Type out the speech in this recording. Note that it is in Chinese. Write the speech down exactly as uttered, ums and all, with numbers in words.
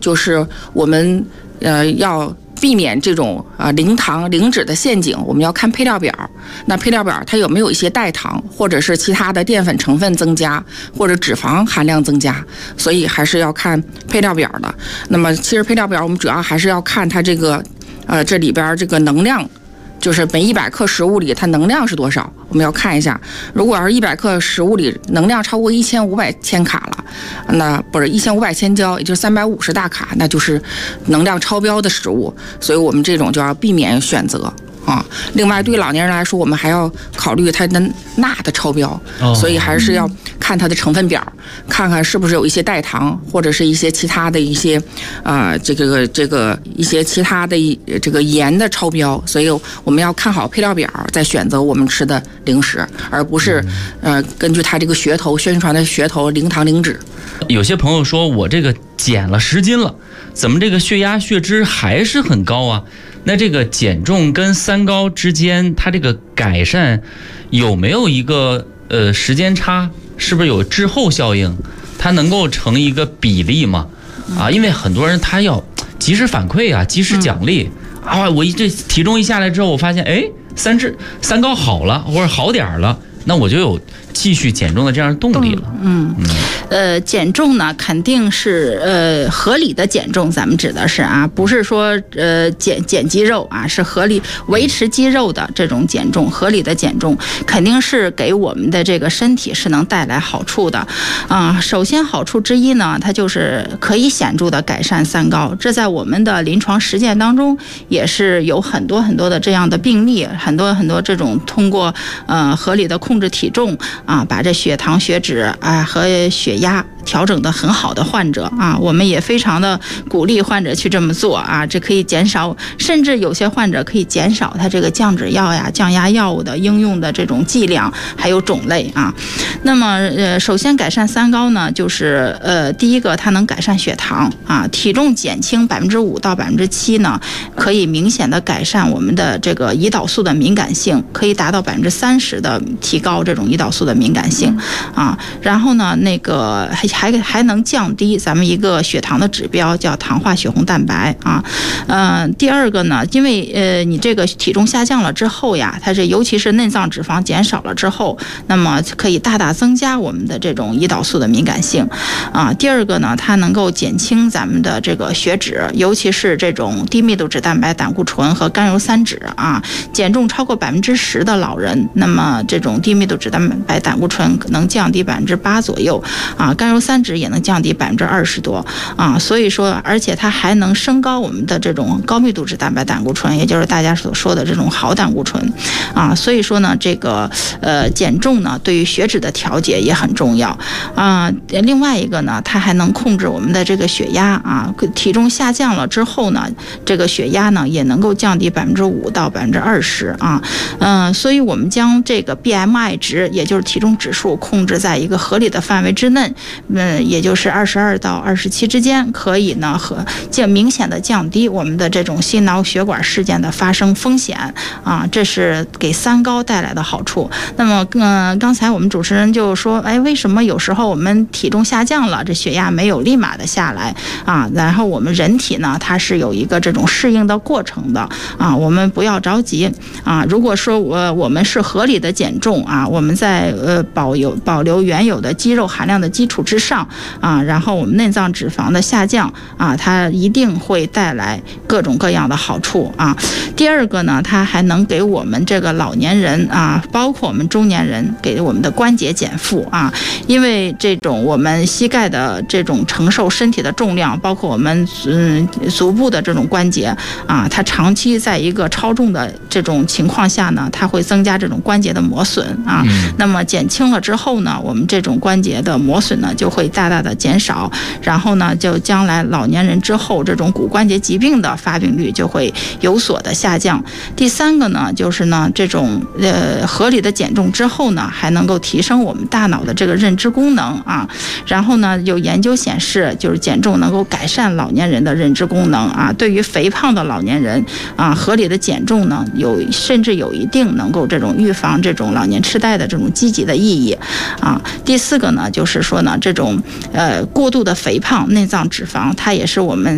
就是我们呃要避免这种啊零糖零脂的陷阱，我们要看配料表。那配料表它有没有一些代糖，或者是其他的淀粉成分增加，或者脂肪含量增加，所以还是要看配料表的。那么其实配料表我们主要还是要看它这个呃这里边这个能量。就是每一百克食物里它能量是多少，我们要看一下。如果要是一百克食物里能量超过一千五百千卡了，那不是一千五百千焦，也就是三百五十大卡，那就是能量超标的食物，所以我们这种就要避免选择。啊，另外对老年人来说，我们还要考虑它的钠的超标，哦、所以还是要看它的成分表，看看是不是有一些代糖或者是一些其他的一些啊、呃、这个这个一些其他的这个盐的超标，所以我们要看好配料表再选择我们吃的零食，而不是呃根据它这个噱头宣传的噱头零糖零脂。 有些朋友说我这个减了十斤了，怎么这个血压血脂还是很高啊？那这个减重跟三高之间，它这个改善有没有一个呃时间差？是不是有滞后效应？它能够成一个比例吗？啊，因为很多人他要及时反馈啊，及时奖励、嗯、啊，我一这体重一下来之后，我发现哎三脂三高好了或者好点了，那我就有继续减重的这样的动力了。 嗯，嗯呃，减重呢肯定是呃合理的减重，咱们指的是啊，不是说呃减减肌肉啊，是合理维持肌肉的这种减重，合理的减重肯定是给我们的这个身体是能带来好处的啊、呃。首先好处之一呢，它就是可以显著的改善三高，这在我们的临床实践当中也是有很多很多的这样的病例，很多很多这种通过呃合理的控制体重啊，把这血糖、血脂啊和血压调整得很好的患者啊，我们也非常的鼓励患者去这么做啊，这可以减少，甚至有些患者可以减少他这个降脂药呀、降压药物的应用的这种剂量还有种类啊。那么呃，首先改善三高呢，就是呃，第一个它能改善血糖啊，体重减轻百分之五到百分之七呢，可以明显的改善我们的这个胰岛素的敏感性，可以达到百分之三十的提高这种胰岛素的敏感性啊。然后呢，那个还还还能降低咱们一个血糖的指标，叫糖化血红蛋白啊。呃，第二个呢，因为呃你这个体重下降了之后呀，它是尤其是内脏脂肪减少了之后，那么可以大大增加我们的这种胰岛素的敏感性啊。第二个呢，它能够减轻咱们的这个血脂，尤其是这种低密度脂蛋白、胆固醇和甘油三酯啊。减重超过百分之十的老人，那么这种低密度脂蛋白、胆固醇能降低百分之八左右啊，甘油三酯也能降低百分之二十多啊。所以说，而且它还能升高我们的这种高密度脂蛋白胆固醇，也就是大家所说的这种好胆固醇啊。所以说呢，这个呃减重呢，对于血脂的调节也很重要啊。另外一个呢，它还能控制我们的这个血压啊，体重下降了之后呢，这个血压呢也能够降低百分之五到百分之二十啊。嗯、呃，所以我们将这个 B M I 值，也就是体重指数控制在一个合理的范围之内，嗯，也就是二十二到二十七之间，可以呢和降明显的降低我们的这种心脑血管事件的发生风险啊，这是给三高带来的好处。那么，嗯、呃，刚才我们主持人就说，哎，为什么有时候我们体重下降了，这血压没有立马的下来啊？然后我们人体呢，它是有一个这种适应的过程的啊，我们不要着急啊。如果说我我们是合理的减重啊，我们在呃保有保留原有的肌肉含量的基础之上啊，然后我们内脏脂肪的下降啊，它一定会带来各种各样的好处啊。第二个呢，它还能给我们这个老年人啊，包括我们中年人，给我们的关节减负啊，因为这种我们膝盖的这种承受身体的重量，包括我们嗯足部的这种关节啊，它长期在一个超重的这种情况下呢，它会增加这种关节的磨损啊。嗯、那么减轻了之后呢，我们这种关节的磨损呢就会大大的减少，然后呢，就将来老年人之后这种骨关节疾病的发病率就会有所的下降。第三个呢，就是呢这种呃合理的减重之后呢，还能够提升我们大脑的这个认知功能啊。然后呢，有研究显示，就是减重能够改善老年人的认知功能啊。对于肥胖的老年人啊，合理的减重呢，有甚至有一定能够这种预防这种老年痴呆的这种积极的意义啊。第四个呢，就是说呢，这种呃过度的肥胖、内脏脂肪，它也是我们